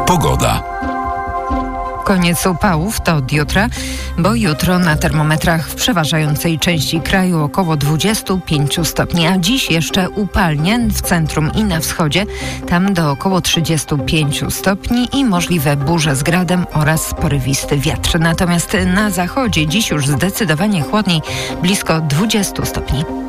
Pogoda. Koniec upałów to od jutra, bo jutro na termometrach w przeważającej części kraju około 25 stopni, a dziś jeszcze upalnie w centrum i na wschodzie, tam do około 35 stopni i możliwe burze z gradem oraz porywisty wiatr. Natomiast na zachodzie dziś już zdecydowanie chłodniej, blisko 20 stopni.